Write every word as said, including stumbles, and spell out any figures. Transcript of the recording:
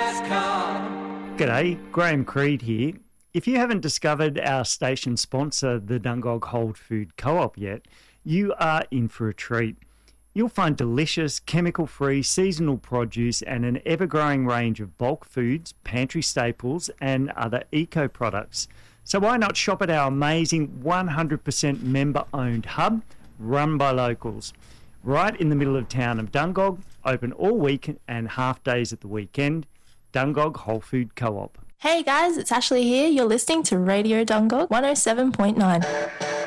G'day, Graham Creed here. If you haven't discovered our station sponsor, the Dungog Whole Food Co-op yet, you are in for a treat. You'll find delicious, chemical-free, seasonal produce and an ever-growing range of bulk foods, pantry staples and other eco-products. So why not shop at our amazing one hundred percent member-owned hub, run by locals, right in the middle of town of Dungog, open all week and half days at the weekend. Dungog Whole Food Co-op. Hey guys, it's Ashley here. You're listening to Radio Dungog one oh seven point nine.